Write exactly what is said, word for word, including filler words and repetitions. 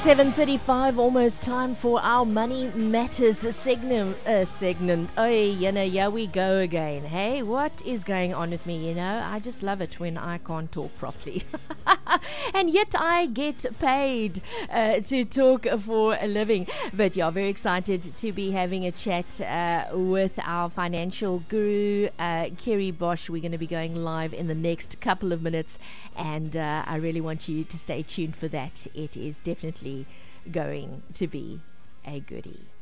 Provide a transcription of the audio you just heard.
seven thirty-five, almost time for our Money Matters segment. Uh, segment. Oh, you know, here we go again. Hey, what is going on with me? You know, I just love it when I can't talk properly. And yet I get paid uh, to talk for a living. But yeah, very excited to be having a chat uh, with our financial guru, uh, Kerry Bosch. We're going to be going live in the next couple of minutes, and uh, I really want you to stay tuned for that. It is definitely going to be a goodie.